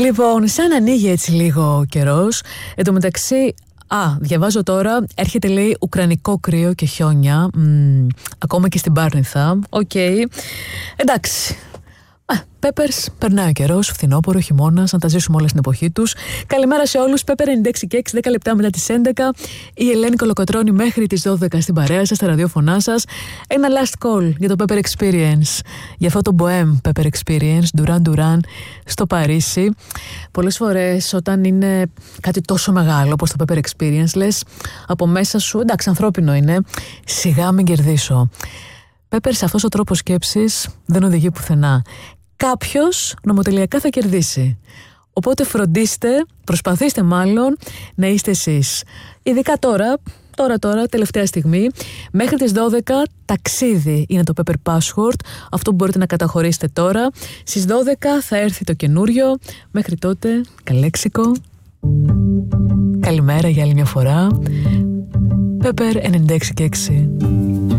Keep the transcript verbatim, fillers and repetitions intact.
Λοιπόν, σαν ανοίγει έτσι λίγο ο καιρός. Εν τω μεταξύ, α, διαβάζω τώρα, έρχεται λέει ουκρανικό κρύο και χιόνια. Μ, ακόμα και στην Πάρνηθα. Οκ. Okay. Εντάξει. Peppers, περνάει ο καιρός, φθινόπωρο, χειμώνας, να τα ζήσουμε όλα στην εποχή τους. Καλημέρα σε όλους. Pepper ενενήντα έξι και έξι, δέκα λεπτά μετά τις έντεκα. Η Ελένη Κολοκοτρώνη μέχρι τις δώδεκα στην παρέα σας, στα ραδιόφωνά σας. Ένα last call για το Pepper Experience. Για αυτό το Bohème Pepper Experience, Duran Duran, στο Παρίσι. Πολλές φορές όταν είναι κάτι τόσο μεγάλο όπως το Pepper Experience, λες από μέσα σου, εντάξει, ανθρώπινο είναι, σιγά μην κερδίσω. Pepper, σε αυτός ο τρόπος σκέψης δεν οδηγεί πουθενά. Κάποιος νομοτελειακά θα κερδίσει. Οπότε φροντίστε, προσπαθήστε μάλλον να είστε εσείς. Ειδικά τώρα, τώρα, τώρα, τελευταία στιγμή, μέχρι τις δώδεκα ταξίδι είναι το Pepper Password. Αυτό που μπορείτε να καταχωρήσετε τώρα. Στις δώδεκα θα έρθει το καινούριο. Μέχρι τότε, καλέξικο. Καλημέρα για άλλη μια φορά. Pepper ενενήντα έξι και έξι.